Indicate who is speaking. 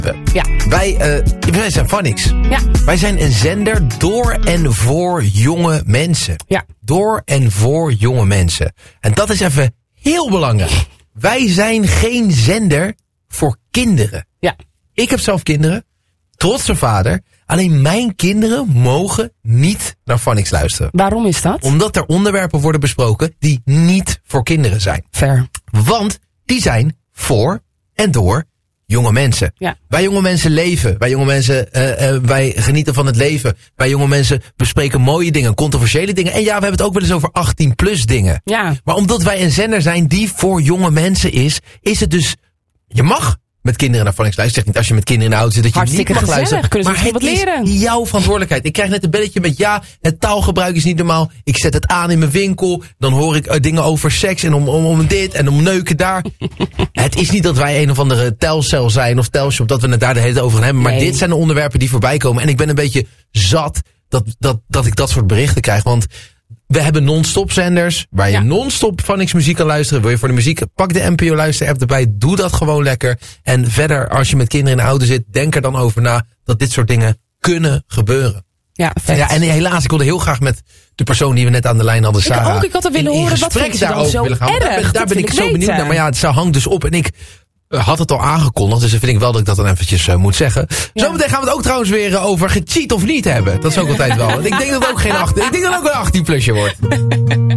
Speaker 1: Ja.
Speaker 2: Wij zijn Phonics.
Speaker 1: Ja.
Speaker 2: Wij zijn een zender door en voor jonge mensen.
Speaker 1: Ja.
Speaker 2: Door en voor jonge mensen. En dat is even heel belangrijk. Wij zijn geen zender voor kinderen.
Speaker 1: Ja.
Speaker 2: Ik heb zelf kinderen. Trotse vader. Alleen mijn kinderen mogen niet naar Phonics luisteren.
Speaker 1: Waarom is dat?
Speaker 2: Omdat er onderwerpen worden besproken die niet voor kinderen zijn.
Speaker 1: Fair.
Speaker 2: Want die zijn voor en door jonge mensen.
Speaker 1: Ja.
Speaker 2: Wij jonge mensen leven. Wij jonge mensen, wij genieten van het leven. Wij jonge mensen bespreken mooie dingen, controversiële dingen. En ja, we hebben het ook wel eens over 18+ dingen.
Speaker 1: Ja.
Speaker 2: Maar omdat wij een zender zijn die voor jonge mensen is het dus... Je mag met kinderen naar Phonics luisteren. Ik zeg niet als je met kinderen in de auto zit dat je
Speaker 1: Hartstikke
Speaker 2: niet mag
Speaker 1: gezellig.
Speaker 2: luisteren.
Speaker 1: Kunnen ze
Speaker 2: Maar
Speaker 1: misschien
Speaker 2: het
Speaker 1: wat leren.
Speaker 2: is jouw verantwoordelijkheid. Ik krijg net een belletje met het taalgebruik is niet normaal. Ik zet het aan in mijn winkel. Dan hoor ik dingen over seks en om dit en om neuken daar. Het is niet dat wij een of andere telcel zijn of telshop dat we het daar de hele tijd over gaan hebben. Maar dit zijn de onderwerpen die voorbij komen. En ik ben een beetje zat dat ik dat soort berichten krijg. Want we hebben non-stop zenders waar je non-stop Phonics muziek kan luisteren. Wil je voor de muziek, pak de NPO luister-app erbij. Doe dat gewoon lekker. En verder, als je met kinderen in de auto zit, denk er dan over na dat dit soort dingen kunnen gebeuren.
Speaker 1: Ja, vet.
Speaker 2: Ja, en helaas, ik wilde heel graag met de persoon die we net aan de lijn hadden, Sarah.
Speaker 1: Ik had er willen horen, wat vind je dan zo erg?
Speaker 2: Daar ben ik zo benieuwd naar. Maar ja, het hangt dus op. En ik had het al aangekondigd, dus dan vind ik wel dat ik dat dan eventjes moet zeggen.
Speaker 1: Ja.
Speaker 2: Zometeen gaan we het ook trouwens weer over gecheat of niet hebben. Dat is ook altijd wel. En ik denk dat het ook ik denk dat het ook een 18-plusje wordt.